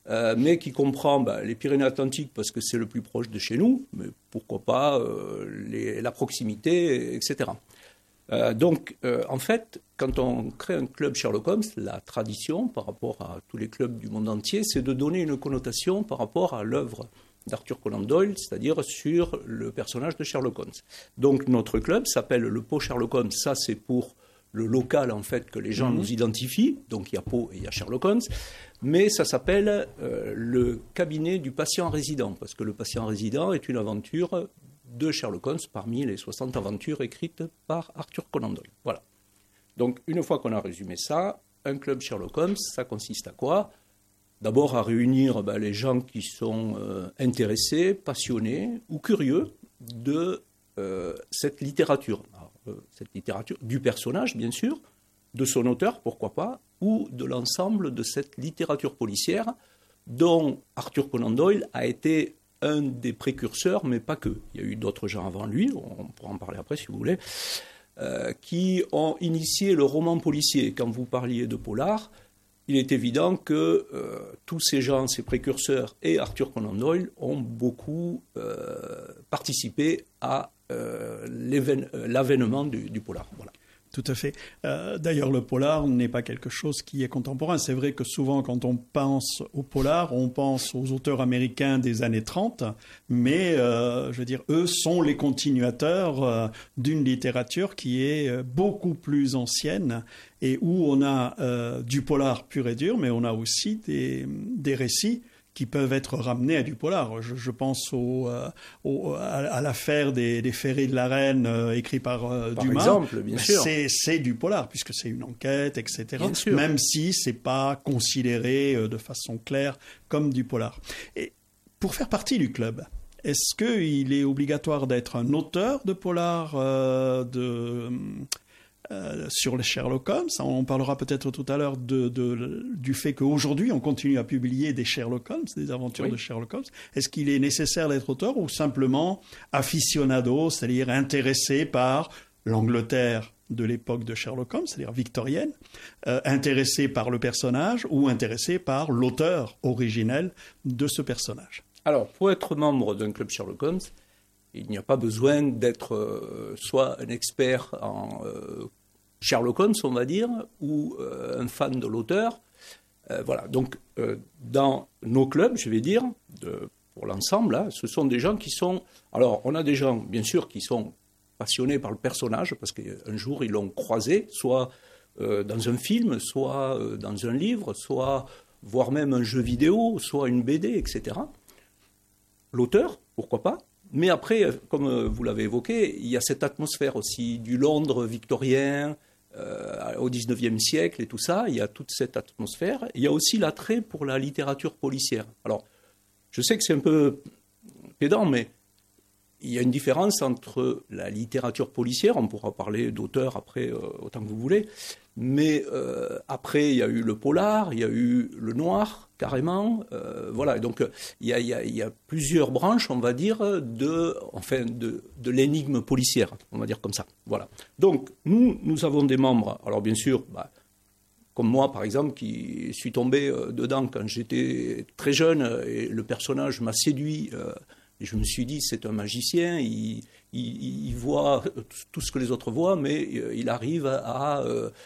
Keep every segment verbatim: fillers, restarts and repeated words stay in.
euh, mais qui comprend bah, les Pyrénées-Atlantiques parce que c'est le plus proche de chez nous, mais pourquoi pas euh, les, la proximité, et cetera. Euh, donc, euh, en fait, quand on crée un club Sherlock Holmes, la tradition par rapport à tous les clubs du monde entier, c'est de donner une connotation par rapport à l'œuvre d'Arthur Conan Doyle, c'est-à-dire sur le personnage de Sherlock Holmes. Donc, notre club s'appelle le Pau Sherlock Holmes. Ça, c'est pour le local, en fait, que les gens mmh. nous identifient. Donc, il y a Pau et il y a Sherlock Holmes. Mais ça s'appelle euh, le cabinet du patient résident, parce que le patient résident est une aventure de Sherlock Holmes parmi les soixante aventures écrites par Arthur Conan Doyle. Voilà. Donc, une fois qu'on a résumé ça, un club Sherlock Holmes, ça consiste à quoi ? D'abord à réunir ben, les gens qui sont euh, intéressés, passionnés ou curieux de euh, cette littérature. Alors, euh, cette littérature du personnage, bien sûr, de son auteur, pourquoi pas, ou de l'ensemble de cette littérature policière dont Arthur Conan Doyle a été un des précurseurs, mais pas que. Il y a eu d'autres gens avant lui, on pourra en parler après si vous voulez, euh, qui ont initié le roman policier. Quand vous parliez de polar, il est évident que euh, tous ces gens, ces précurseurs et Arthur Conan Doyle ont beaucoup euh, participé à euh, l'avènement du, du polar. Voilà. Tout à fait. Euh, d'ailleurs, le polar n'est pas quelque chose qui est contemporain. C'est vrai que souvent, quand on pense au polar, on pense aux auteurs américains des années trente, mais, euh, je veux dire, eux sont les continuateurs euh, d'une littérature qui est euh, beaucoup plus ancienne et où on a euh, du polar pur et dur, mais on a aussi des, des récits qui peuvent être ramenés à du polar. Je, je pense au, euh, au, à, à l'affaire des, des ferrés de la Reine euh, écrit par, euh, par Dumas. Par exemple, bien sûr. C'est, c'est du polar, puisque c'est une enquête, et cetera. Même si c'est pas considéré euh, de façon claire comme du polar. Et pour faire partie du club, est-ce qu'il est obligatoire d'être un auteur de polar euh, de... Euh, sur les Sherlock Holmes? On parlera peut-être tout à l'heure de, de, du fait qu'aujourd'hui, on continue à publier des Sherlock Holmes, des aventures oui. de Sherlock Holmes. Est-ce qu'il est nécessaire d'être auteur ou simplement aficionado, c'est-à-dire intéressé par l'Angleterre de l'époque de Sherlock Holmes, c'est-à-dire victorienne, euh, intéressé par le personnage ou intéressé par l'auteur originel de ce personnage? Alors, pour être membre d'un club Sherlock Holmes, il n'y a pas besoin d'être euh, soit un expert en euh, Sherlock Holmes, on va dire, ou euh, un fan de l'auteur. Euh, voilà. Donc, euh, dans nos clubs, je vais dire, de, pour l'ensemble, là, ce sont des gens qui sont... Alors, on a des gens, bien sûr, qui sont passionnés par le personnage, parce qu'un jour, ils l'ont croisé, soit euh, dans un film, soit euh, dans un livre, soit, voire même un jeu vidéo, soit une B D, et cetera. L'auteur, pourquoi pas? Mais après, comme vous l'avez évoqué, il y a cette atmosphère aussi du Londres victorien euh, au dix-neuvième siècle et tout ça. Il y a toute cette atmosphère. Il y a aussi l'attrait pour la littérature policière. Alors, je sais que c'est un peu pédant, mais il y a une différence entre la littérature policière, on pourra parler d'auteur après euh, autant que vous voulez, mais euh, après il y a eu le polar, il y a eu le noir carrément, euh, voilà, donc il y, a, il, y a, il y a plusieurs branches, on va dire, de, enfin, de, de l'énigme policière, on va dire comme ça, voilà. Donc nous, nous avons des membres, alors bien sûr, bah, comme moi par exemple, qui suis tombé euh, dedans quand j'étais très jeune et le personnage m'a séduit. Euh, Et je me suis dit, c'est un magicien, il, il, il voit tout ce que les autres voient, mais il arrive à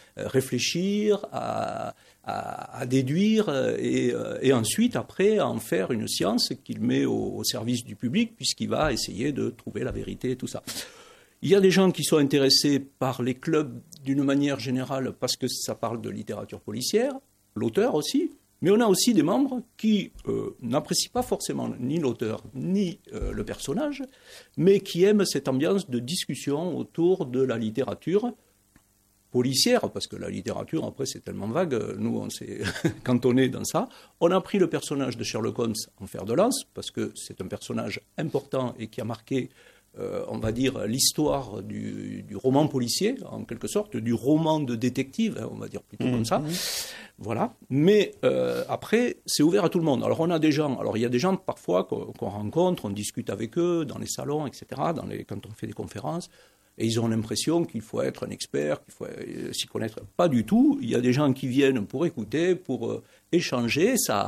réfléchir, à, à, à déduire, et, et ensuite, après, à en faire une science qu'il met au, au service du public, puisqu'il va essayer de trouver la vérité et tout ça. Il y a des gens qui sont intéressés par les clubs d'une manière générale, parce que ça parle de littérature policière, l'auteur aussi. Mais on a aussi des membres qui euh, n'apprécient pas forcément ni l'auteur ni euh, le personnage, mais qui aiment cette ambiance de discussion autour de la littérature policière, parce que la littérature, après, c'est tellement vague, nous, on s'est cantonné dans ça. On a pris le personnage de Sherlock Holmes en fer de lance, parce que c'est un personnage important et qui a marqué, euh, on va dire, l'histoire du, du roman policier, en quelque sorte, du roman de détective, hein, on va dire plutôt mmh. comme ça. Mmh. Voilà, mais euh, après, c'est ouvert à tout le monde. Alors, on a des gens, alors il y a des gens parfois qu'on, qu'on rencontre, on discute avec eux dans les salons, et cetera, dans les, quand on fait des conférences, et ils ont l'impression qu'il faut être un expert, qu'il faut euh, s'y connaître. Pas du tout, il y a des gens qui viennent pour écouter, pour euh, échanger, ça,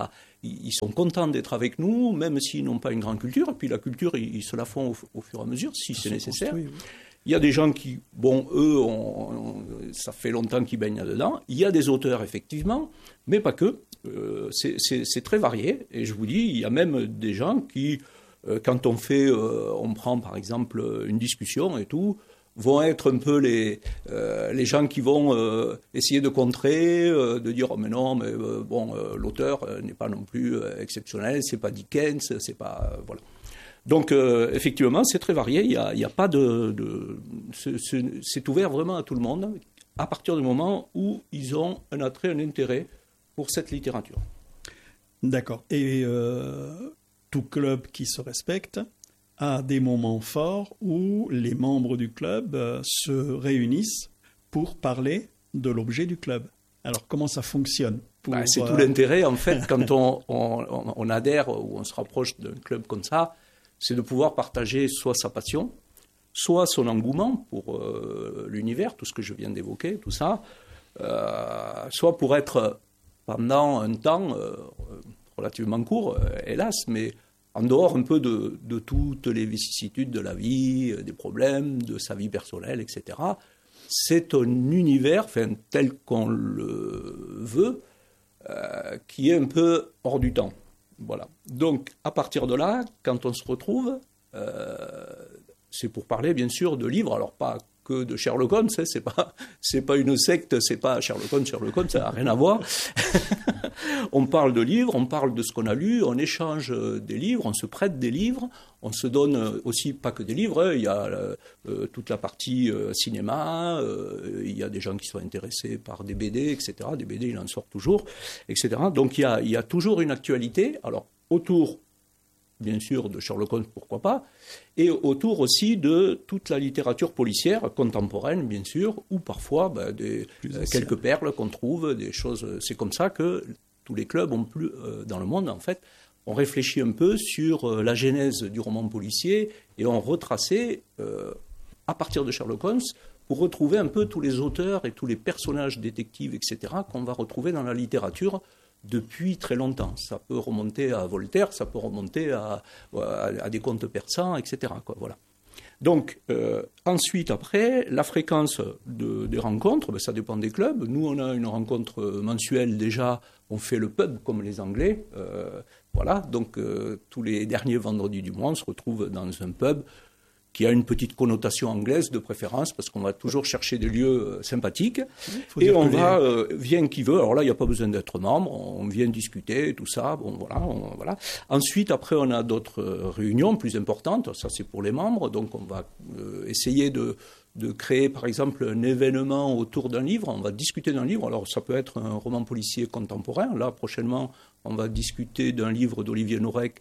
ils sont contents d'être avec nous, même s'ils n'ont pas une grande culture. Et puis la culture, ils, ils se la font au, au fur et à mesure, si c'est nécessaire. Oui. Il y a des gens qui, bon, eux, on, on, ça fait longtemps qu'ils baignent là-dedans. Il y a des auteurs, effectivement, mais pas que. Euh, c'est, c'est, c'est très varié. Et je vous dis, il y a même des gens qui, euh, quand on fait, euh, on prend par exemple une discussion et tout, vont être un peu les, euh, les gens qui vont euh, essayer de contrer, euh, de dire oh, mais non, mais euh, bon, euh, l'auteur euh, n'est pas non plus euh, exceptionnel, c'est pas Dickens, c'est pas euh, voilà. Donc, euh, effectivement, c'est très varié. Il n'y a, il y a pas de... de c'est, c'est, c'est ouvert vraiment à tout le monde à partir du moment où ils ont un attrait, un intérêt pour cette littérature. D'accord. Et euh, tout club qui se respecte a des moments forts où les membres du club euh, se réunissent pour parler de l'objet du club. Alors, comment ça fonctionne pour, bah, C'est euh... tout l'intérêt, en fait, quand on, on, on adhère ou on se rapproche d'un club comme ça, c'est de pouvoir partager soit sa passion, soit son engouement pour euh, l'univers, tout ce que je viens d'évoquer, tout ça, euh, soit pour être pendant un temps euh, relativement court, euh, hélas, mais en dehors un peu de, de toutes les vicissitudes de la vie, des problèmes, de sa vie personnelle, et cetera. C'est un univers, enfin, tel qu'on le veut, euh, qui est un peu hors du temps. Voilà. Donc, à partir de là, quand on se retrouve, euh, c'est pour parler, bien sûr, de livres. Alors, pas que de Sherlock Holmes, hein, c'est pas, c'est pas une secte, c'est pas Sherlock Holmes, Sherlock Holmes, ça n'a rien à voir. On parle de livres, on parle de ce qu'on a lu, on échange des livres, on se prête des livres, on se donne aussi, pas que des livres, hein, il y a euh, toute la partie euh, cinéma, euh, il y a des gens qui sont intéressés par des B D, et cetera. Des B D, il en sort toujours, et cetera. Donc il y a, il y a toujours une actualité, alors autour, bien sûr, de Sherlock Holmes, pourquoi pas, et autour aussi de toute la littérature policière contemporaine, bien sûr, ou parfois ben, des, euh, quelques perles qu'on trouve, des choses. C'est comme ça que tous les clubs ont plus, euh, dans le monde, en fait, ont réfléchi un peu sur euh, la genèse du roman policier et ont retracé, euh, à partir de Sherlock Holmes, pour retrouver un peu tous les auteurs et tous les personnages détectives, et cetera, qu'on va retrouver dans la littérature depuis très longtemps. Ça peut remonter à Voltaire, ça peut remonter à, à, à des contes persans, et cetera, quoi, voilà. Donc, euh, ensuite, après, la fréquence de, des rencontres, ben, ça dépend des clubs. Nous, on a une rencontre mensuelle déjà, on fait le pub comme les Anglais. Euh, voilà, donc euh, tous les derniers vendredis du mois, on se retrouve dans un pub qui a une petite connotation anglaise de préférence, parce qu'on va toujours chercher des lieux sympathiques. Et on va, les... euh, vient qui veut, alors là, il n'y a pas besoin d'être membre, on vient discuter, tout ça, bon, voilà, on, voilà. Ensuite, après, on a d'autres réunions plus importantes, ça c'est pour les membres, donc on va euh, essayer de, de créer, par exemple, un événement autour d'un livre, on va discuter d'un livre, alors ça peut être un roman policier contemporain, là, prochainement, on va discuter d'un livre d'Olivier Nourec,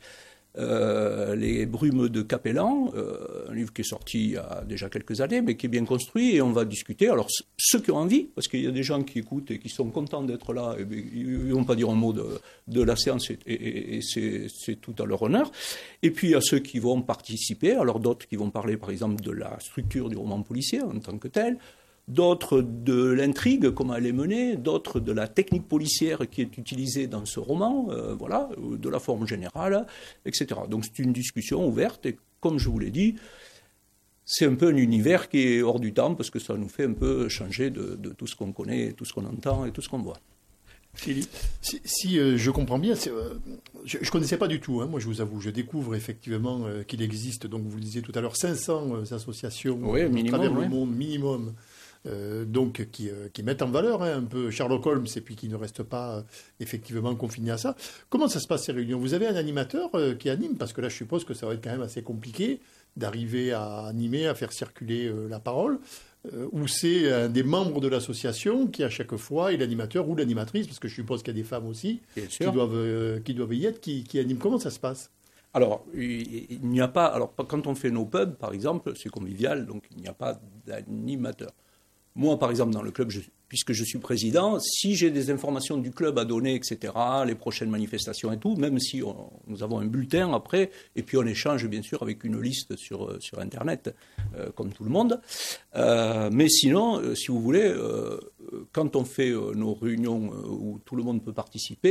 Euh, les Brumes de Capellan, euh, un livre qui est sorti il y a déjà quelques années, mais qui est bien construit, et on va discuter. Alors, c- ceux qui ont envie, parce qu'il y a des gens qui écoutent et qui sont contents d'être là, et ils ne vont pas dire un mot de, de la séance, et, et, et c'est, c'est tout à leur honneur. Et puis, il y a ceux qui vont participer, alors d'autres qui vont parler, par exemple, de la structure du roman policier en tant que tel, d'autres de l'intrigue, comment elle est menée, d'autres de la technique policière qui est utilisée dans ce roman, euh, voilà, de la forme générale, et cetera. Donc c'est une discussion ouverte, et comme je vous l'ai dit, c'est un peu un univers qui est hors du temps, parce que ça nous fait un peu changer de, de tout ce qu'on connaît, tout ce qu'on entend et tout ce qu'on voit. Philippe, si, si euh, je comprends bien, c'est, euh, je ne connaissais pas du tout, hein, moi je vous avoue, je découvre effectivement euh, qu'il existe, donc vous le disiez tout à l'heure, cinq cents euh, associations oui, minimum, à travers oui. le monde, minimum, euh, donc qui, euh, qui mettent en valeur hein, un peu Sherlock Holmes et puis qui ne restent pas euh, effectivement confinés à ça. Comment ça se passe ces réunions ? Vous avez un animateur euh, qui anime ? Parce que là je suppose que ça va être quand même assez compliqué d'arriver à animer, à faire circuler euh, la parole. Euh, ou c'est un des membres de l'association qui à chaque fois est l'animateur ou l'animatrice, parce que je suppose qu'il y a des femmes aussi qui doivent, euh, qui doivent y être, qui, qui animent. Comment ça se passe ? Alors, il, il n'y a pas... Alors, quand on fait nos pubs, par exemple, c'est convivial, donc il n'y a pas d'animateur. Moi, par exemple, dans le club, je, puisque je suis président, si j'ai des informations du club à donner, et cetera, les prochaines manifestations et tout, même si on, nous avons un bulletin après, et puis on échange bien sûr avec une liste sur, sur Internet, euh, comme tout le monde. Euh, mais sinon, euh, si vous voulez, euh, quand on fait euh, nos réunions euh, où tout le monde peut participer,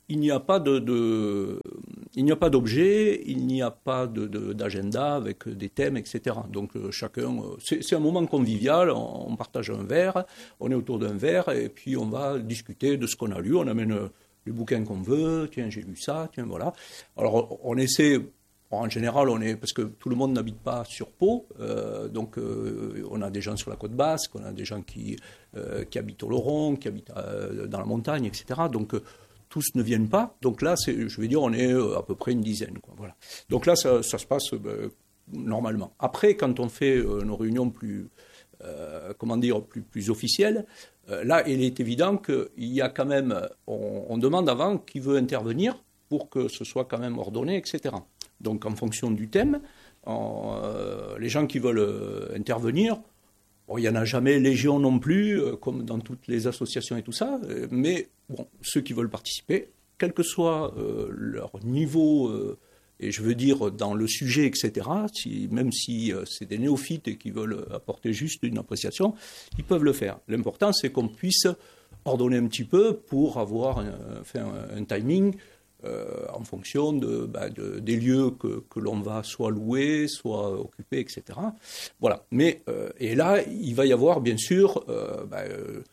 il n'y a pas de, de il n'y a pas d'objet, il n'y a pas de, de, d'agenda avec des thèmes, et cetera. Donc euh, chacun, euh, c'est, c'est un moment convivial, on, on partage un verre, on est autour d'un verre et puis on va discuter de ce qu'on a lu, on amène les bouquins qu'on veut, tiens j'ai lu ça, tiens voilà. Alors on essaie, en général on est, parce que tout le monde n'habite pas sur Pau, euh, donc euh, on a des gens sur la côte basque, on a des gens qui, euh, qui habitent au Laurent, qui habitent euh, dans la montagne, et cetera. Donc euh, tous ne viennent pas, donc là, c'est, je vais dire, on est à peu près une dizaine. Quoi, voilà. Donc là, ça, ça se passe ben, normalement. Après, quand on fait euh, nos réunions plus, euh, comment dire, plus, plus officielles, euh, là, il est évident qu'il y a quand même, on, on demande avant qui veut intervenir pour que ce soit quand même ordonné, et cetera. Donc en fonction du thème, en, euh, les gens qui veulent euh, intervenir, bon, il n'y en a jamais légion non plus, euh, comme dans toutes les associations et tout ça, euh, mais bon, ceux qui veulent participer, quel que soit euh, leur niveau, euh, et je veux dire dans le sujet, et cetera, si, même si euh, c'est des néophytes et qui veulent apporter juste une appréciation, ils peuvent le faire. L'important, c'est qu'on puisse ordonner un petit peu pour avoir un, enfin, un timing Euh, en fonction de, bah, de, des lieux que, que l'on va soit louer, soit occuper, et cetera. Voilà. Mais, euh, et là, il va y avoir, bien sûr, euh, bah,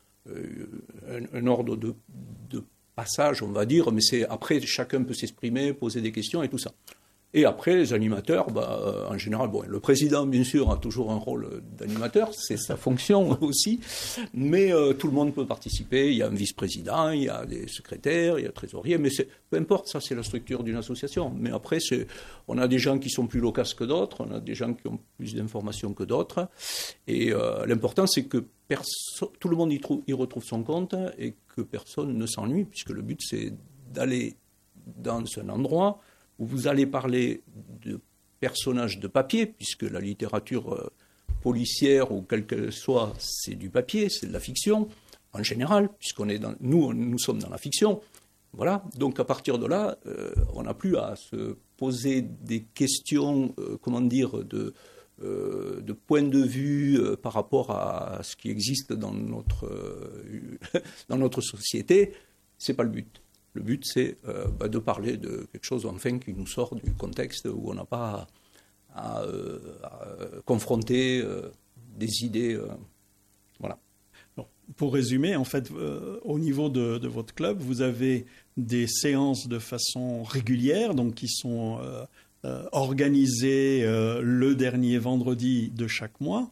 euh, un, un ordre de, de passage, on va dire, mais c'est, après, chacun peut s'exprimer, poser des questions et tout ça. Et après, les animateurs, bah, en général, bon, le président, bien sûr, a toujours un rôle d'animateur, c'est sa fonction aussi, mais euh, tout le monde peut participer. Il y a un vice-président, il y a des secrétaires, il y a un trésorier, mais c'est, peu importe, ça c'est la structure d'une association. Mais après, c'est, on a des gens qui sont plus loquaces que d'autres, on a des gens qui ont plus d'informations que d'autres, et euh, l'important c'est que perso- tout le monde y, trouve, y retrouve son compte et que personne ne s'ennuie, puisque le but c'est d'aller dans un endroit où vous allez parler de personnages de papier, puisque la littérature euh, policière ou quelle qu'elle soit, c'est du papier, c'est de la fiction, en général, puisqu'on est dans, nous, nous sommes dans la fiction. Voilà, donc à partir de là, euh, on n'a plus à se poser des questions, euh, comment dire, de, euh, de point de vue euh, par rapport à ce qui existe dans notre, euh, dans notre société. Ce n'est pas le but. Le but, c'est euh, bah, de parler de quelque chose, enfin, qui nous sort du contexte où on n'a pas à, à, euh, à confronter euh, des idées. Euh, voilà. Alors, pour résumer, en fait, euh, au niveau de, de votre club, vous avez des séances de façon régulière, donc qui sont euh, euh, organisées euh, le dernier vendredi de chaque mois,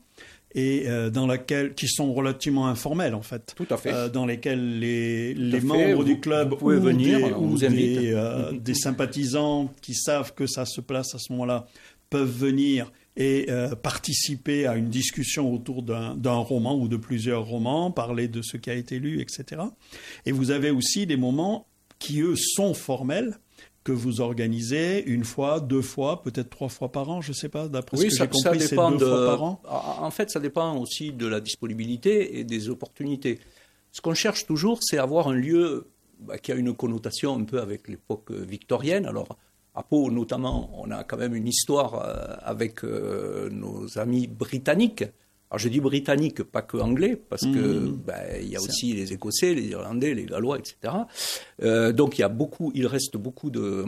et euh, dans laquelle, qui sont relativement informelles en fait. Tout à fait. Euh, dans lesquelles les, les fait. membres vous, du club vous pouvez ou, venir, des, on ou vous invite. Des, euh, des sympathisants qui savent que ça se place à ce moment-là peuvent venir et euh, participer à une discussion autour d'un, d'un roman ou de plusieurs romans, parler de ce qui a été lu, et cetera. Et vous avez aussi des moments qui, eux, sont formels, que vous organisez une fois, deux fois, peut-être trois fois par an, je ne sais pas, d'après oui, ce que ça, j'ai compris, ça dépend c'est deux de, fois par an. En fait, ça dépend aussi de la disponibilité et des opportunités. Ce qu'on cherche toujours, c'est avoir un lieu bah, qui a une connotation un peu avec l'époque victorienne. Alors, à Pau, notamment, on a quand même une histoire euh, avec euh, nos amis britanniques. Alors, je dis britanniques, pas que anglais, parce mmh. que bah, il y a aussi les Écossais, les Irlandais, les Gallois, et cetera. Euh, donc, il y a beaucoup, il reste beaucoup de,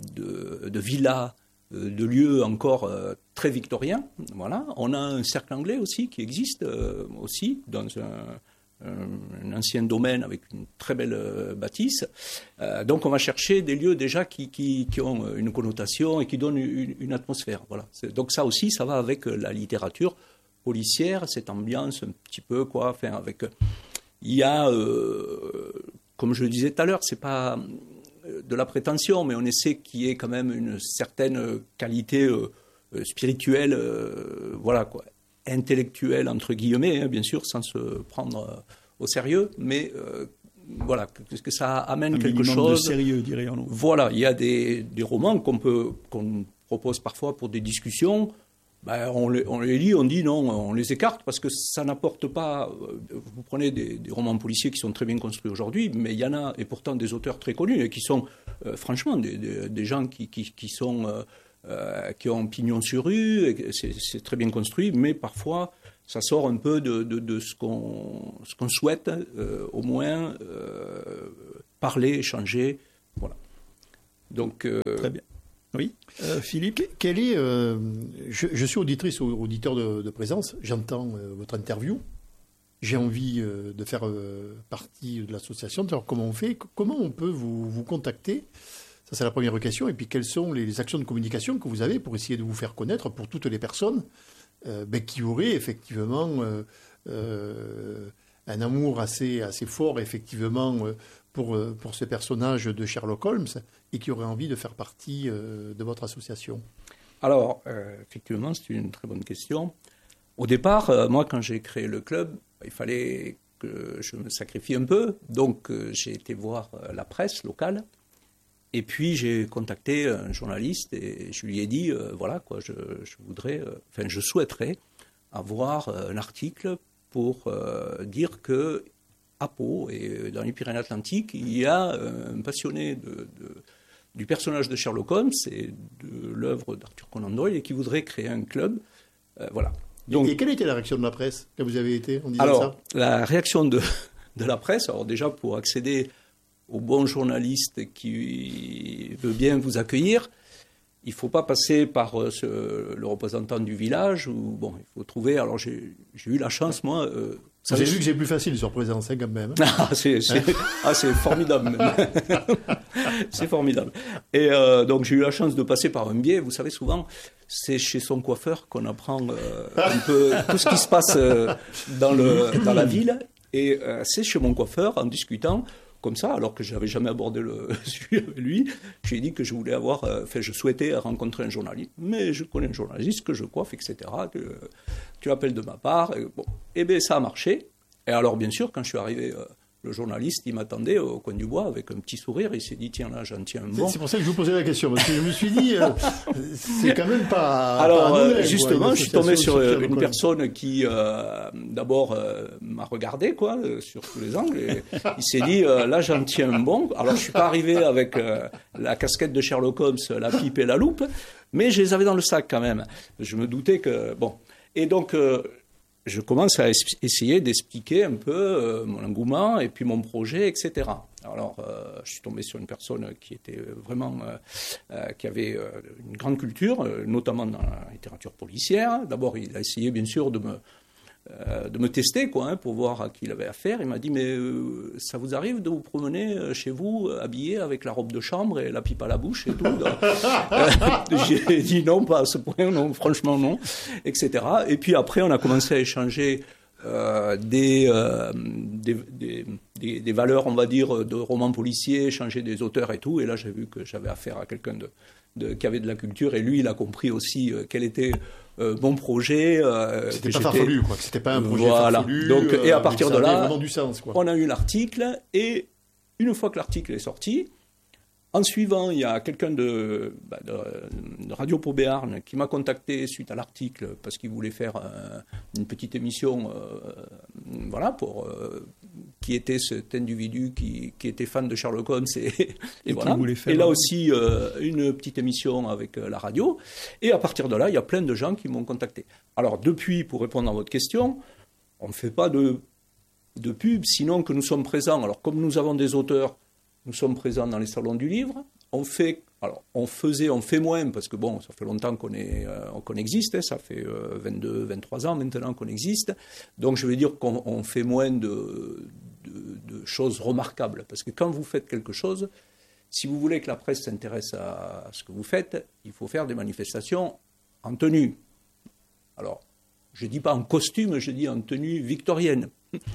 de, de villas, de lieux encore euh, très victoriens. Voilà. On a un cercle anglais aussi qui existe euh, aussi dans un, un, un ancien domaine avec une très belle euh, bâtisse. Euh, donc, on va chercher des lieux déjà qui, qui, qui ont une connotation et qui donnent une, une atmosphère. Voilà. C'est, donc, ça aussi, ça va avec la littérature policière, cette ambiance un petit peu, quoi, enfin, avec... Il y a, euh, comme je le disais tout à l'heure, c'est pas de la prétention, mais on essaie qu'il y ait quand même une certaine qualité euh, spirituelle, euh, voilà, quoi, intellectuelle, entre guillemets, hein, bien sûr, sans se prendre euh, au sérieux, mais euh, voilà, que, que ça amène un quelque minimum chose... de sérieux, dirions-nous. Voilà, il y a des, des romans qu'on peut, qu'on propose parfois pour des discussions. Ben, on, les, on les lit, on dit non, on les écarte parce que ça n'apporte pas... Vous prenez des, des romans policiers qui sont très bien construits aujourd'hui, mais il y en a, et pourtant des auteurs très connus, et qui sont euh, franchement des, des, des gens qui, qui, qui, sont, euh, euh, qui ont pignon sur rue, et c'est, c'est très bien construit, mais parfois ça sort un peu de, de, de ce, qu'on, ce qu'on souhaite, euh, au moins euh, parler, échanger, Voilà. Donc, euh... Très bien. Oui, euh, Philippe. Quel est, euh, je, je suis auditrice ou auditeur de, de présence, j'entends euh, votre interview, j'ai envie euh, de faire euh, partie de l'association, de savoir comment on fait, comment on peut vous, vous contacter. Ça, c'est la première question. Et puis, quelles sont les, les actions de communication que vous avez pour essayer de vous faire connaître pour toutes les personnes euh, ben, qui auraient effectivement euh, euh, un amour assez, assez fort, effectivement, euh, pour, pour ce personnage de Sherlock Holmes et qui auraient envie de faire partie euh, de votre association? Alors, euh, effectivement, c'est une très bonne question. Au départ, euh, moi, quand j'ai créé le club, il fallait que je me sacrifie un peu. Donc, euh, j'ai été voir euh, la presse locale. Et puis, j'ai contacté un journaliste et je lui ai dit, euh, voilà, quoi, je, je voudrais, euh, enfin, je souhaiterais avoir euh, un article pour euh, dire que à Pau et dans les Pyrénées-Atlantiques, il y a euh, un passionné de, de, du personnage de Sherlock Holmes et de l'œuvre d'Arthur Conan Doyle et qui voudrait créer un club. Euh, voilà. Donc, et quelle était la réaction de la presse quand vous avez été en disant alors, ça? La réaction de, de la presse, alors déjà pour accéder au bon journaliste qui veut bien vous accueillir, il ne faut pas passer par euh, ce, le représentant du village. Ou, bon, il faut trouver. Alors j'ai, j'ai eu la chance, moi. Euh, Vous avez vu que c'est plus facile sur présence, hein, quand même. Ah, c'est, c'est, ah, c'est formidable, même. C'est formidable. Et euh, donc, j'ai eu la chance de passer par un biais. Vous savez, souvent, c'est chez son coiffeur qu'on apprend euh, un peu tout ce qui se passe euh, dans, le, dans la ville. Et euh, c'est chez mon coiffeur, en discutant, comme ça, alors que je n'avais jamais abordé le sujet avec lui, j'ai dit que je voulais avoir, euh, enfin, je souhaitais rencontrer un journaliste, mais je connais un journaliste que je coiffe, et cetera. Que, euh, tu appelles de ma part. Et, bon, et bien, ça a marché. Et alors, bien sûr, quand je suis arrivé, euh, le journaliste, il m'attendait au coin du bois avec un petit sourire. Il s'est dit, tiens, là, j'en tiens un bon. C'est pour ça que je vous posais la question, parce que je me suis dit, euh, c'est quand même pas. Alors, pas euh, justement, je suis tombé sur sur une personne qui, euh, d'abord, euh, m'a regardé, quoi, sur tous les angles. Et il s'est dit, euh, là, j'en tiens un bon. Alors, je suis pas arrivé avec euh, la casquette de Sherlock Holmes, la pipe et la loupe, mais je les avais dans le sac quand même. Je me doutais que, bon. Et donc, euh, je commence à es- essayer d'expliquer un peu euh, mon engouement et puis mon projet, et cetera. Alors, euh, je suis tombé sur une personne qui était vraiment, euh, euh, qui avait euh, une grande culture, euh, notamment dans la littérature policière. D'abord, il a essayé, bien sûr, de me, euh, de me tester, quoi, hein, pour voir à qui il avait affaire. Il m'a dit, mais euh, ça vous arrive de vous promener euh, chez vous, euh, habillé avec la robe de chambre et la pipe à la bouche et tout? euh, J'ai dit non, pas à ce point, non, franchement non, et cetera. Et puis après, on a commencé à échanger euh, des, euh, des, des, des, des valeurs, on va dire, de romans policiers, échanger des auteurs et tout. Et là, j'ai vu que j'avais affaire à quelqu'un de, de, qui avait de la culture. Et lui, il a compris aussi euh, quel était euh, mon projet. Euh, C'était que pas j'étais- farfelu, quoi. que C'était pas un projet Voilà. farfelu. Donc, et à euh, partir ça de avait là, vraiment du sens, quoi. on a eu l'article. Et une fois que l'article est sorti, en suivant, il y a quelqu'un de, bah, de, de Radio Pau Béarn qui m'a contacté suite à l'article parce qu'il voulait faire euh, une petite émission, euh, voilà, pour euh, qui était cet individu qui, qui était fan de Sherlock Holmes et, et, qui voilà. voulait faire Et là un- aussi euh, une petite émission avec euh, la radio. Et à partir de là, il y a plein de gens qui m'ont contacté. Alors depuis, pour répondre à votre question, on ne fait pas de de pub, sinon que nous sommes présents. Alors, comme nous avons des auteurs, nous sommes présents dans les salons du livre. On fait, alors, on faisait, on fait moins, parce que bon, ça fait longtemps qu'on est, euh, qu'on existe, hein, ça fait euh, vingt-deux, vingt-trois ans maintenant qu'on existe. Donc, je vais dire qu'on on fait moins de, de, de choses remarquables. Parce que quand vous faites quelque chose, si vous voulez que la presse s'intéresse à ce que vous faites, il faut faire des manifestations en tenue. Alors, je ne dis pas en costume, je dis en tenue victorienne.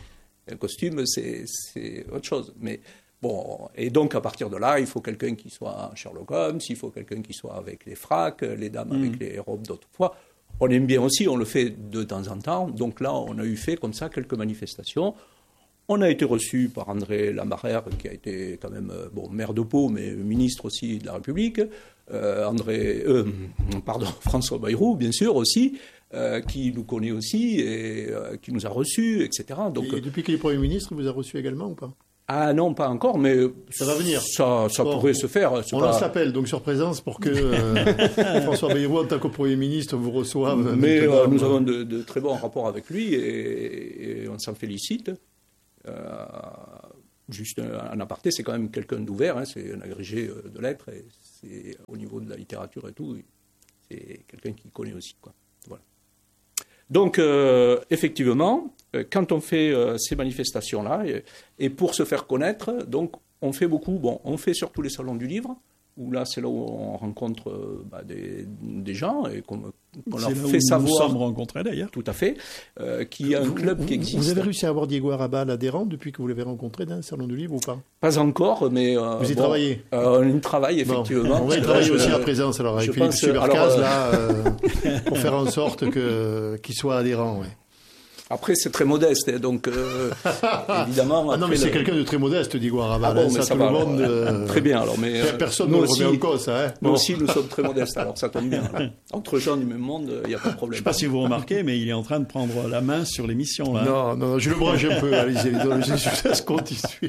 Un costume, c'est, c'est autre chose. Mais bon, et donc à partir de là, il faut quelqu'un qui soit Sherlock Holmes, il faut quelqu'un qui soit avec les fracs, les dames Mm. avec les robes d'autrefois. On aime bien aussi, on le fait de temps en temps. Donc là, on a eu fait comme ça quelques manifestations. On a été reçu par André Lamarère, qui a été quand même euh, bon, maire de Pau, mais ministre aussi de la République. Euh, André, euh, pardon, François Bayrou, bien sûr, aussi, euh, qui nous connaît aussi et euh, qui nous a reçus, et cetera. Donc, Et depuis qu'il est Premier ministre, vous a reçu également ou pas? ah non, pas encore, mais Ça va venir. Ça, ça Bon, pourrait se faire. C'est On pas- lance l'appel donc sur présence pour que euh, François Bayrou, en tant que Premier ministre, vous reçoive. Mais maintenant. euh, nous avons de, de très bons rapports avec lui et, et on s'en félicite. Euh, juste un aparté, c'est quand même quelqu'un d'ouvert, hein, c'est un agrégé de lettres, et c'est, au niveau de la littérature et tout, c'est quelqu'un qui connaît aussi, quoi. Voilà. Donc, euh, effectivement, quand on fait euh, ces manifestations-là, et, et pour se faire connaître, donc, on fait beaucoup, bon, on fait surtout les salons du livre, où là, c'est là où on rencontre euh, bah, des, des gens et qu'on, qu'on leur fait savoir. Nous sommes rencontrés d'ailleurs. Tout à fait. Euh, qu'il y a un vous, club vous, qui existe. Vous avez réussi à avoir Diego Arrabal adhérent depuis que vous l'avez rencontré dans un salon du livre ou pas? Pas encore, mais. Euh, vous y bon, travaillez euh, On y travaille, effectivement. Bon, on va y travailler aussi à présence, alors, avec Philippe Subercaz, euh... là, euh, pour faire en sorte que, qu'il soit adhérent, ouais. Après, c'est très modeste, hein, donc euh, évidemment. Ah non, mais c'est le... quelqu'un de très modeste, Diego Arrabal. Ah bon, hein, ça, ça tout va, le monde. Euh, très bien, alors. Mais euh, personne ne le remet en cause, ça. Hein. Nous bon. aussi, nous sommes très modestes, alors ça tombe bien. Alors. Entre gens du même monde, il n'y a pas de problème. Je ne sais pas si vous remarquez, mais il est en train de prendre la main sur l'émission, là. Non, non, je le branche un peu. Allez, je laisse compte, il suit.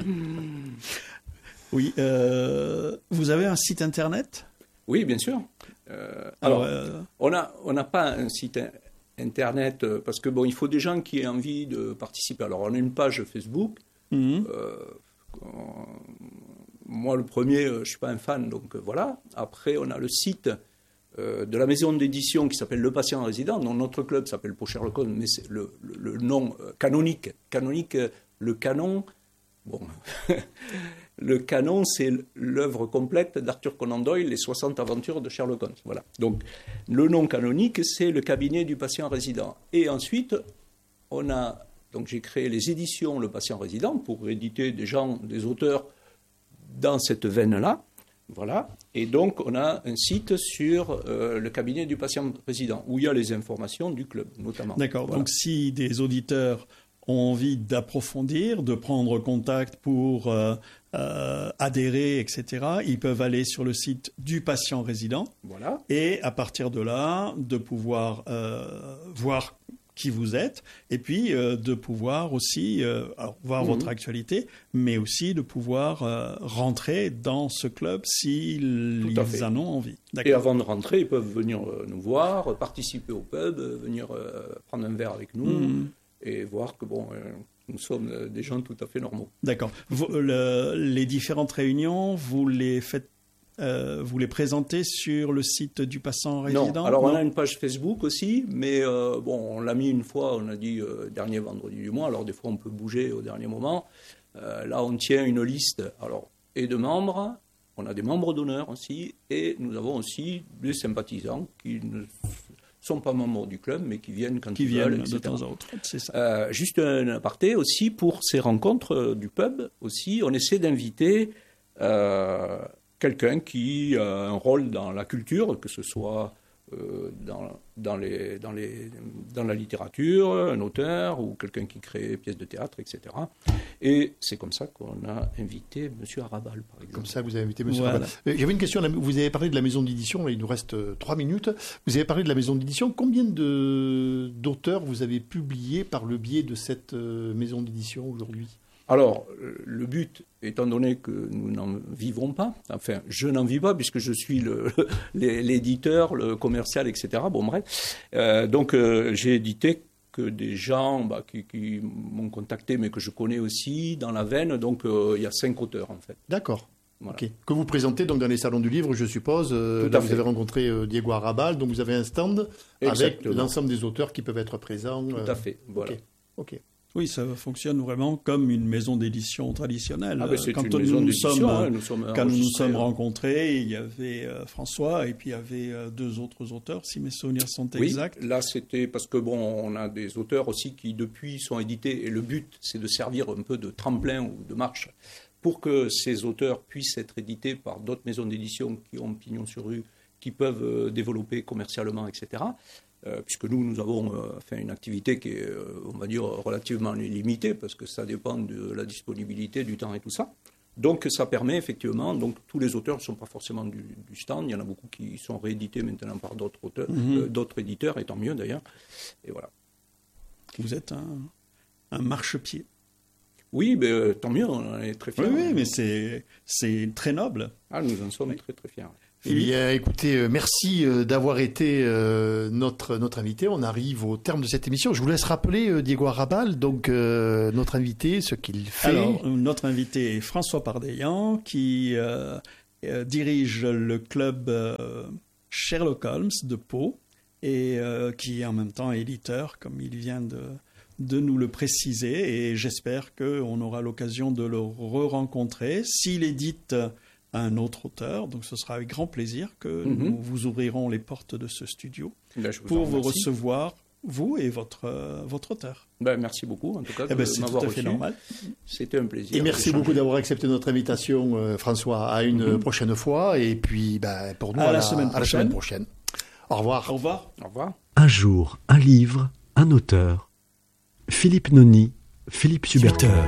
Oui. Euh, vous avez un site internet? Oui, bien sûr. Euh, alors, alors, euh... on n'a on n'a pas un site Internet, parce que bon, il faut des gens qui aient envie de participer. Alors, on a une page Facebook. Mm-hmm. euh, on, moi, le premier, je ne suis pas un fan, donc voilà. Après, on a le site euh, de la maison d'édition qui s'appelle Le Patient Résident. Donc, notre club s'appelle Pour Sherlock Holmes, mais c'est le, le, le nom euh, canonique. Canonique, le canon. Bon. Le canon, c'est l'œuvre complète d'Arthur Conan Doyle, les soixante aventures de Sherlock Holmes. Voilà. Donc, le nom canonique, c'est le cabinet du patient résident. Et ensuite, on a, donc j'ai créé les éditions Le Patient Résident pour éditer des gens, des auteurs dans cette veine-là. Voilà. Et donc, on a un site sur euh, le cabinet du patient résident, où il y a les informations du club, notamment. D'accord. Voilà. Donc, si des auditeurs ont envie d'approfondir, de prendre contact pour euh, euh, adhérer, et cetera, ils peuvent aller sur le site du patient résident. Voilà. Et à partir de là, de pouvoir euh, voir qui vous êtes et puis euh, de pouvoir aussi euh, alors, voir mmh. votre actualité, mais aussi de pouvoir euh, rentrer dans ce club s'ils ils en ont envie. D'accord. Et avant de rentrer, ils peuvent venir euh, nous voir, participer au pub, venir euh, prendre un verre avec nous. Mmh. Et voir que bon, euh, nous sommes des gens tout à fait normaux. D'accord. Vous, le, les différentes réunions, vous les faites, euh, vous les présentez sur le site du patient résident? Non. Alors non on a une page Facebook aussi, mais euh, bon, on l'a mis une fois, on a dit euh, dernier vendredi du mois. Alors des fois on peut bouger au dernier moment. Euh, là on tient une liste. Alors et de membres, on a des membres d'honneur aussi, et nous avons aussi des sympathisants qui ne sont pas membres du club, mais qui viennent quand qui ils viennent veulent, et cetera. De temps en temps, c'est ça. Euh, juste un aparté aussi, pour ces rencontres du pub, aussi, on essaie d'inviter euh, quelqu'un qui a un rôle dans la culture, que ce soit euh, dans, dans, les, dans, les, dans la littérature, un auteur, ou quelqu'un qui crée des pièces de théâtre, et cetera. Et c'est comme ça qu'on a invité M. Arrabal, par exemple. Comme ça, vous avez invité M. Voilà. Arrabal. J'avais une question. Vous avez parlé de la maison d'édition. Il nous reste trois minutes. Vous avez parlé de la maison d'édition. Combien de, d'auteurs vous avez publiés par le biais de cette maison d'édition aujourd'hui ? Alors, le but, étant donné que nous n'en vivons pas, enfin, je n'en vis pas puisque je suis le, l'éditeur, le commercial, et cetera. Bon, bref. Euh, donc, euh, j'ai édité que des gens bah, qui, qui m'ont contacté, mais que je connais aussi dans la veine. Donc, euh, il y a cinq auteurs, en fait. D'accord. Voilà. Okay. Que vous présentez donc dans les salons du livre, je suppose. Euh, là, vous avez rencontré euh, Diego Arrabal, donc vous avez un stand Exactement. Avec l'ensemble des auteurs qui peuvent être présents. Tout à fait, voilà. Ok. okay. Oui, ça fonctionne vraiment comme une maison d'édition traditionnelle. Ah ben c'est quand une nous, maison nous d'édition, sommes, hein, nous sommes quand nous nous sommes rencontrés, il y avait euh, François et puis il y avait euh, deux autres auteurs, si mes souvenirs sont oui, exacts. Là, c'était parce que bon, on a des auteurs aussi qui depuis sont édités et le but, c'est de servir un peu de tremplin ou de marche pour que ces auteurs puissent être édités par d'autres maisons d'édition qui ont pignon sur rue, qui peuvent euh, développer commercialement, et cetera. Euh, puisque nous, nous avons euh, fait une activité qui est, euh, on va dire, relativement limitée, parce que ça dépend de la disponibilité, du temps et tout ça. Donc, ça permet effectivement, donc tous les auteurs ne sont pas forcément du, du stand, il y en a beaucoup qui sont réédités maintenant par d'autres auteurs, mm-hmm. euh, d'autres éditeurs, et tant mieux d'ailleurs. Et voilà. Vous êtes un, un marchepied. Oui, mais euh, tant mieux, on en est très fiers. Oui, oui mais c'est, c'est très noble. Ah, nous en sommes oui. très très fiers. Eh bien, écoutez, euh, merci euh, d'avoir été euh, notre notre invité. On arrive au terme de cette émission. Je vous laisse rappeler euh, Diego Arrabal, donc euh, notre invité, ce qu'il fait. Alors, notre invité est François Pardeillan, qui euh, euh, dirige le club euh, Sherlock Holmes de Pau et euh, qui est en même temps éditeur, comme il vient de de nous le préciser. Et j'espère qu'on aura l'occasion de le re-rencontrer. S'il édite un autre auteur, donc ce sera avec grand plaisir que mm-hmm. nous vous ouvrirons les portes de ce studio ben, vous pour vous recevoir, vous et votre, euh, votre auteur. Ben, merci beaucoup, en tout cas, eh ben, de m'avoir reçu. C'est tout à fait normal. C'était un plaisir. Et merci beaucoup d'avoir accepté notre invitation, euh, François, à une mm-hmm. prochaine fois. Et puis, ben, pour nous, à, à, la, semaine à la semaine prochaine. Au revoir. Au revoir. Au revoir. Un jour, un livre, un auteur. Philippe Noni, Philippe Suberteur.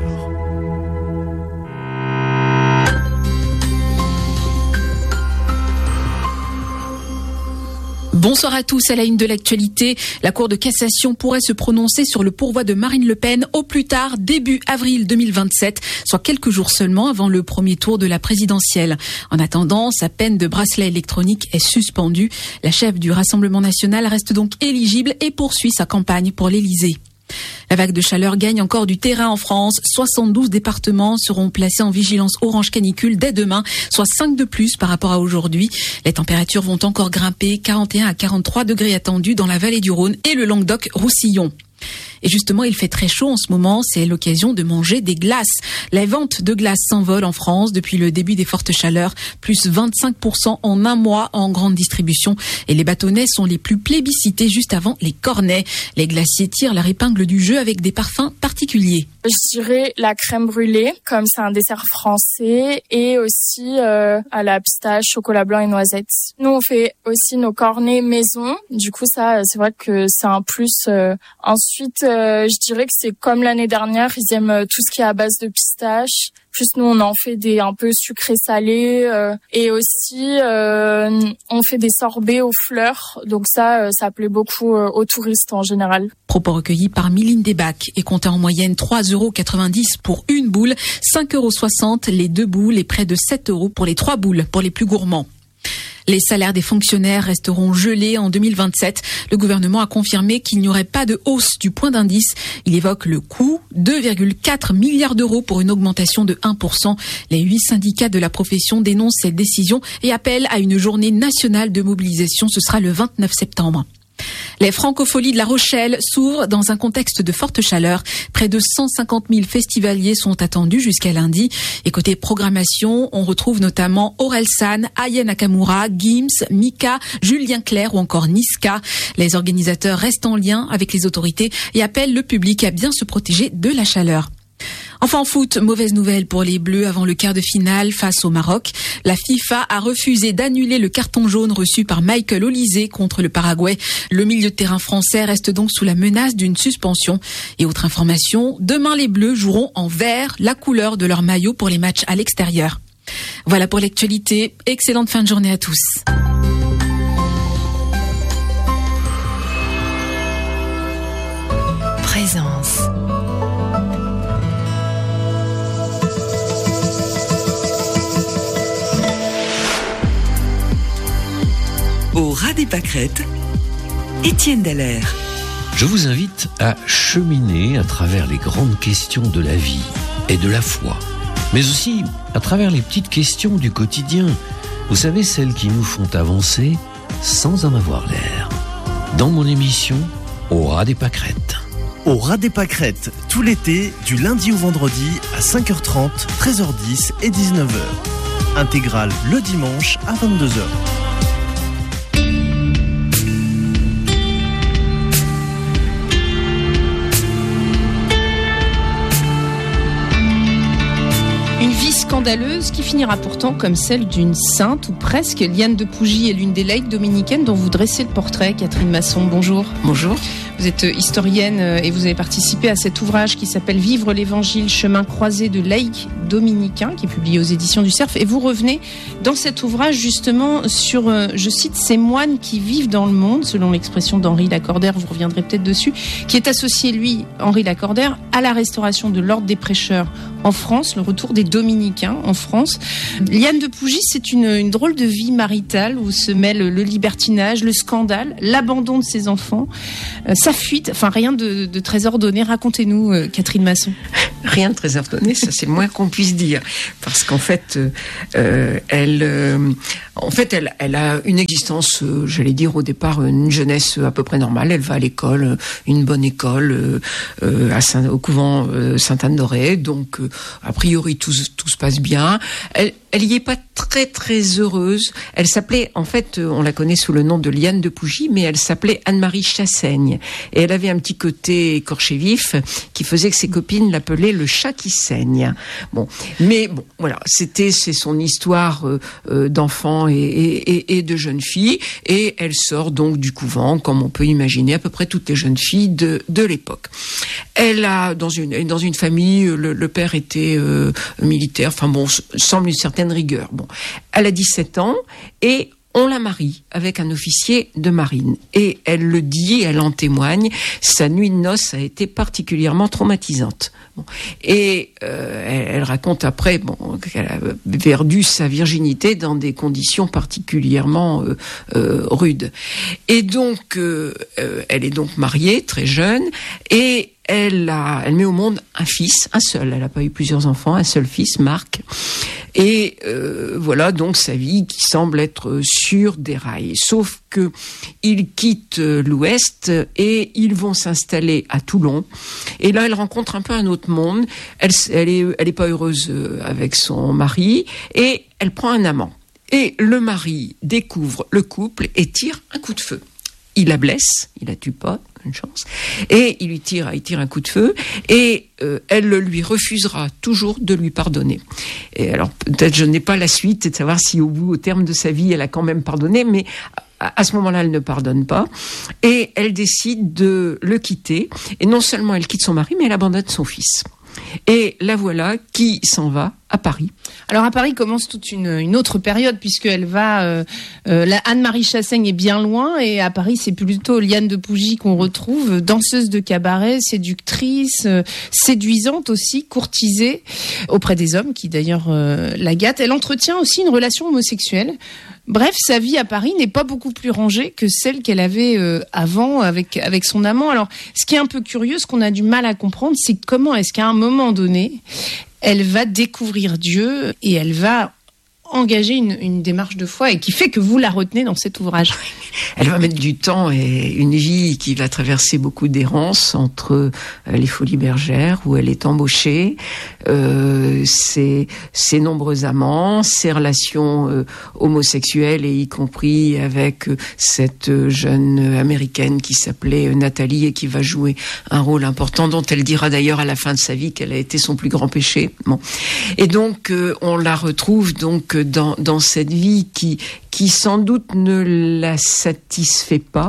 Bonsoir à tous. À la une de l'actualité, la Cour de cassation pourrait se prononcer sur le pourvoi de Marine Le Pen au plus tard début avril deux mille vingt-sept, soit quelques jours seulement avant le premier tour de la présidentielle. En attendant, sa peine de bracelet électronique est suspendue. La chef du Rassemblement national reste donc éligible et poursuit sa campagne pour l'Élysée. La vague de chaleur gagne encore du terrain en France. soixante-douze départements seront placés en vigilance orange canicule dès demain, soit cinq de plus par rapport à aujourd'hui. Les températures vont encore grimper, quarante et un à quarante-trois degrés attendus dans la vallée du Rhône et le Languedoc-Roussillon. Et justement, il fait très chaud en ce moment, c'est l'occasion de manger des glaces. La vente de glaces s'envole en France depuis le début des fortes chaleurs, plus vingt-cinq pour cent en un mois en grande distribution. Et les bâtonnets sont les plus plébiscités juste avant les cornets. Les glaciers tirent leur épingle du jeu avec des parfums particuliers. Je dirais la crème brûlée, comme c'est un dessert français, et aussi euh, à la pistache, chocolat blanc et noisettes. Nous, on fait aussi nos cornets maison. Du coup, ça, c'est vrai que c'est un plus. Euh, ensuite, euh, je dirais que c'est comme l'année dernière, ils aiment tout ce qui est à base de pistache. Plus nous, on en fait des un peu sucrés salés euh, et aussi euh, on fait des sorbets aux fleurs. Donc ça, euh, ça plaît beaucoup euh, aux touristes en général. Propos recueillis par Mylène Desbacs et comptait en moyenne trois euros quatre-vingt-dix pour une boule, cinq euros soixante les deux boules et près de sept euros pour les trois boules pour les plus gourmands. Les salaires des fonctionnaires resteront gelés en deux mille vingt-sept. Le gouvernement a confirmé qu'il n'y aurait pas de hausse du point d'indice. Il évoque le coût, deux virgule quatre milliards d'euros pour une augmentation de un pour cent. Les huit syndicats de la profession dénoncent cette décision et appellent à une journée nationale de mobilisation. Ce sera le vingt-neuf septembre. Les Francopholies de La Rochelle s'ouvrent dans un contexte de forte chaleur. Près de cent cinquante mille festivaliers sont attendus jusqu'à lundi. Et côté programmation, on retrouve notamment Orelsan, Aya Nakamura, Gims, Mika, Julien Clerc ou encore Niska. Les organisateurs restent en lien avec les autorités et appellent le public à bien se protéger de la chaleur. Enfin en foot, mauvaise nouvelle pour les Bleus avant le quart de finale face au Maroc. La FIFA a refusé d'annuler le carton jaune reçu par Michael Olise contre le Paraguay. Le milieu de terrain français reste donc sous la menace d'une suspension. Et autre information, demain les Bleus joueront en vert, la couleur de leur maillot pour les matchs à l'extérieur. Voilà pour l'actualité. Excellente fin de journée à tous. Présence. Au ras des pâquerettes, Étienne Dallaire. Je vous invite à cheminer à travers les grandes questions de la vie et de la foi, mais aussi à travers les petites questions du quotidien. Vous savez, celles qui nous font avancer sans en avoir l'air. Dans mon émission, Au ras des pâquerettes. Au ras des pâquerettes, tout l'été, du lundi au vendredi à cinq heures trente, treize heures dix et dix-neuf heures. Intégrale le dimanche à vingt-deux heures. Une vie scandaleuse qui finira pourtant comme celle d'une sainte ou presque. Liane de Pougy est l'une des laïques dominicaines dont vous dressez le portrait. Catherine Masson, bonjour. Bonjour. Vous êtes historienne et vous avez participé à cet ouvrage qui s'appelle Vivre l'Évangile, chemin croisé de laïcs dominicains, qui est publié aux éditions du Cerf. Et vous revenez dans cet ouvrage justement sur, je cite, ces moines qui vivent dans le monde, selon l'expression d'Henri Lacordaire, vous reviendrez peut-être dessus, qui est associé, lui, Henri Lacordaire, à la restauration de l'ordre des prêcheurs en France, le retour des dominicains en France. Liane de Pougy, c'est une, une drôle de vie maritale où se mêle le libertinage, le scandale, l'abandon de ses enfants, euh, sa fuite, enfin rien de, de très ordonné. Racontez-nous, euh, Catherine Masson. Rien de très ordonné, ça c'est le moins qu'on puisse dire, parce qu'en fait, euh, elle, euh, en fait, elle, elle a une existence, euh, j'allais dire au départ, une jeunesse à peu près normale. Elle va à l'école, une bonne école, euh, à Saint, au couvent euh, Sainte-Anne-d'Auray, donc euh, a priori tout, tout se passe bien. Elle, elle y est pas très très heureuse. Elle s'appelait, en fait, on la connaît sous le nom de Liane de Pougy, mais elle s'appelait Anne-Marie Chassaigne. Et elle avait un petit côté écorché vif qui faisait que ses copines l'appelaient le chat qui saigne. Bon, mais bon, voilà, c'était c'est son histoire euh, euh, d'enfant et, et, et de jeune fille. Et elle sort donc du couvent, comme on peut imaginer à peu près toutes les jeunes filles de de l'époque. Elle a dans une dans une famille, le, le père était euh, militaire. Enfin bon, semble une certaine rigueur. Bon, elle a dix-sept ans et on la marie avec un officier de marine. Et elle le dit, elle en témoigne, sa nuit de noces a été particulièrement traumatisante. Bon. Et euh, elle, elle raconte après bon, qu'elle a perdu sa virginité dans des conditions particulièrement euh, euh, rudes. Et donc, euh, euh, elle est donc mariée, très jeune, et elle, a, elle met au monde un fils, un seul. Elle n'a pas eu plusieurs enfants, un seul fils, Marc. Et euh, voilà donc sa vie qui semble être sur des rails. Sauf que ils quittent l'Ouest et ils vont s'installer à Toulon. Et là, elle rencontre un peu un autre monde. Elle, elle est, elle est pas heureuse avec son mari et elle prend un amant. Et le mari découvre le couple et tire un coup de feu. Il la blesse, il la tue pas, une chance, et il lui tire, il tire un coup de feu, et euh, elle lui refusera toujours de lui pardonner. Et alors peut-être je n'ai pas la suite, de savoir si au bout, au terme de sa vie, elle a quand même pardonné, mais à, à ce moment-là, elle ne pardonne pas, et elle décide de le quitter. Et non seulement elle quitte son mari, mais elle abandonne son fils. Et la voilà qui s'en va à Paris. Alors à Paris commence toute une, une autre période puisqu'elle va, euh, euh, la Anne-Marie Chassaigne est bien loin et à Paris c'est plutôt Liane de Pougy qu'on retrouve, danseuse de cabaret, séductrice, euh, séduisante aussi, courtisée auprès des hommes qui d'ailleurs euh, la gâtent. Elle entretient aussi une relation homosexuelle. Bref, sa vie à Paris n'est pas beaucoup plus rangée que celle qu'elle avait euh, avant avec avec son amant. Alors, ce qui est un peu curieux, ce qu'on a du mal à comprendre, c'est comment est-ce qu'à un moment donné, elle va découvrir Dieu et elle va engager une, une démarche de foi et qui fait que vous la retenez dans cet ouvrage. Elle va mettre du temps et une vie qui va traverser beaucoup d'errances entre euh, les Folies Bergères où elle est embauchée, euh, ses, ses nombreux amants, ses relations euh, homosexuelles et y compris avec euh, cette jeune américaine qui s'appelait euh, Nathalie et qui va jouer un rôle important dont elle dira d'ailleurs à la fin de sa vie qu'elle a été son plus grand péché. Bon. Et donc euh, on la retrouve donc dans, dans cette vie qui, qui sans doute ne la satisfait pas.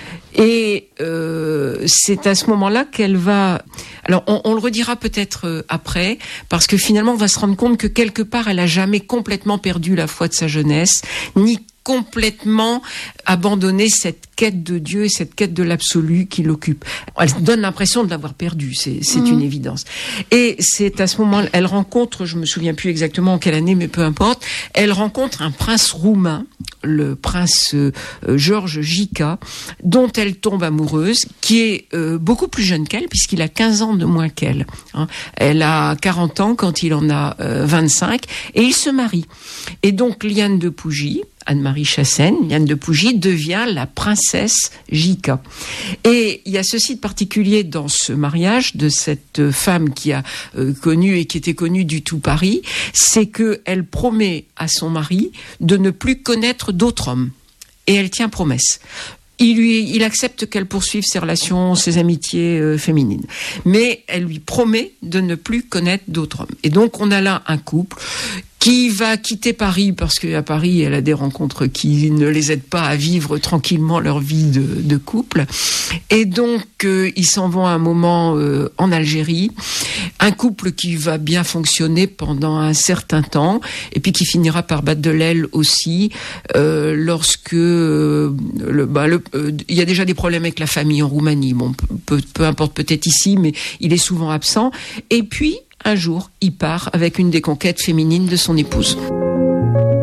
Et euh, c'est à ce moment-là qu'elle va... Alors, on, on le redira peut-être euh, après, parce que finalement, on va se rendre compte que quelque part, elle a jamais complètement perdu la foi de sa jeunesse, ni complètement abandonné cette quête de Dieu et cette quête de l'absolu qui l'occupe. Elle donne l'impression de l'avoir perdue, c'est, c'est mmh. une évidence. Et c'est à ce moment-là, elle rencontre, je me souviens plus exactement en quelle année, mais peu importe, elle rencontre un prince roumain, le prince euh, Georges Gica, dont elle tombe amoureuse, qui est euh, beaucoup plus jeune qu'elle, puisqu'il a quinze ans de moins qu'elle. Hein. Elle a quarante ans quand il en a euh, vingt-cinq, et ils se marient. Et donc, Liane de Pougy, Anne-Marie Chassaigne, Liane de Pougy, devient la princesse Gica. Et il y a ceci de particulier dans ce mariage de cette femme qui a euh, connu et qui était connue du tout Paris, c'est qu'elle promet à son mari de ne plus connaître d'autres hommes. Et elle tient promesse. Il, lui, il accepte qu'elle poursuive ses relations, ses amitiés euh, féminines. Mais elle lui promet de ne plus connaître d'autres hommes. Et donc, on a là un couple qui va quitter Paris parce qu'à Paris, elle a des rencontres qui ne les aident pas à vivre tranquillement leur vie de, de couple. Et donc, euh, ils s'en vont à un moment euh, en Algérie. Un couple qui va bien fonctionner pendant un certain temps et puis qui finira par battre de l'aile aussi euh, lorsque euh, le, bah, le, euh, il y a déjà des problèmes avec la famille en Roumanie. Bon, peu, peu importe peut-être ici, mais il est souvent absent. Et puis, un jour, il part avec une des conquêtes féminines de son épouse.